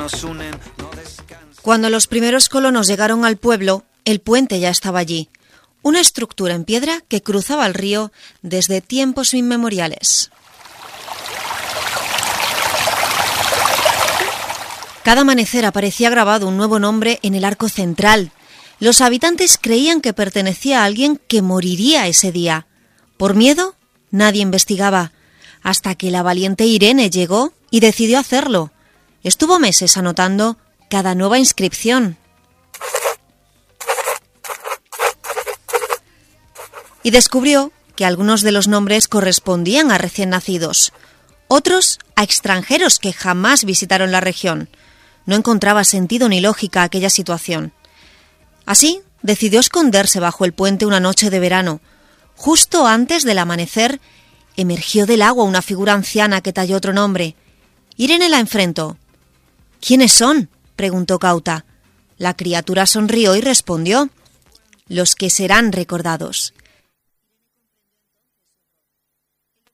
Cuando los primeros colonos llegaron al pueblo, el puente ya estaba allí, una estructura en piedra que cruzaba el río desde tiempos inmemoriales. Cada amanecer aparecía grabado un nuevo nombre en el arco central. Los habitantes creían que pertenecía a alguien que moriría ese día. Por miedo, nadie investigaba, hasta que la valiente Irene llegó y decidió hacerlo. Estuvo meses anotando cada nueva inscripción. Y descubrió que algunos de los nombres correspondían a recién nacidos, otros a extranjeros que jamás visitaron la región. No encontraba sentido ni lógica aquella situación. Así, decidió esconderse bajo el puente una noche de verano. Justo antes del amanecer, emergió del agua una figura anciana que talló otro nombre. Irene la enfrentó. «¿Quiénes son?», preguntó cauta. La criatura sonrió y respondió: «Los que serán recordados».